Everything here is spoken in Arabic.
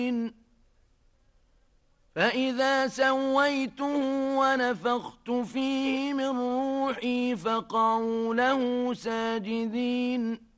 فإذا سويته ونفخت فيه من روحي فقعوا له ساجدين